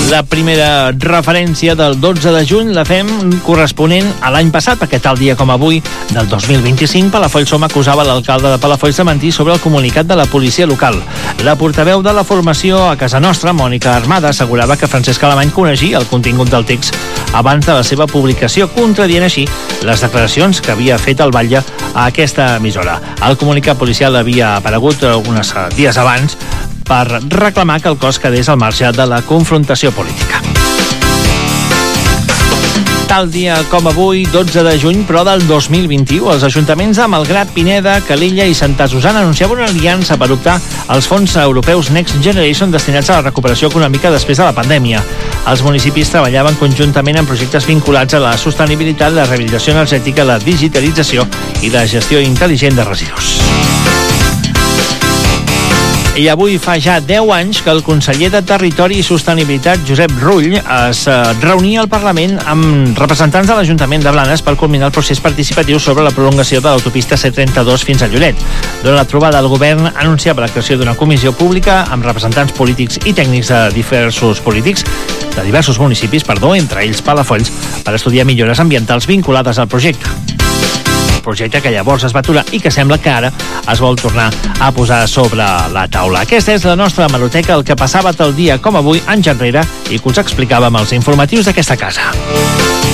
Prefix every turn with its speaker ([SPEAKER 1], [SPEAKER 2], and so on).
[SPEAKER 1] La primera referència del 12 de juny la fem corresponent a l'any passat, perquè tal dia com avui, del 2025, Palafolls Som acusava l'alcalde de Palafolls de mentir sobre el comunicat de la policia local. La portaveu de la formació a casa nostra, Mònica Armada, assegurava que Francesc Alemany coneixia el contingut del text abans de la seva publicació, contradient així les declaracions que havia fet el batlle a aquesta emissora. El comunicat policial havia aparegut uns dies abans per reclamar que el cos quedés al marge de la confrontació política. Tal dia com avui, 12 de juny, però del 2021, els ajuntaments de Malgrat, Pineda, Calella i Santa Susana anunciaven una aliança per optar als fons europeus Next Generation destinats a la recuperació econòmica després de la pandèmia. Els municipis treballaven conjuntament en projectes vinculats a la sostenibilitat, la rehabilitació energètica, la digitalització i la gestió intel·ligent de residus. I avui fa ja 10 anys que el conseller de Territori i Sostenibilitat, Josep Rull, es reunia al Parlament amb representants de l'Ajuntament de Blanes per culminar el procés participatiu sobre la prolongació de l'autopista C32 fins a Lloret. Durant la trobada, el govern anunciava la creació d'una comissió pública amb representants polítics i tècnics de diversos municipis, entre ells Palafolls, per estudiar millores ambientals vinculades al projecte. Projecte que llavors es va aturar i que sembla que ara es vol tornar a posar sobre la taula. Aquesta és la nostra hemeroteca, el que passava tal dia com avui, anys enrere, i que us explicàvem als informatius d'aquesta casa.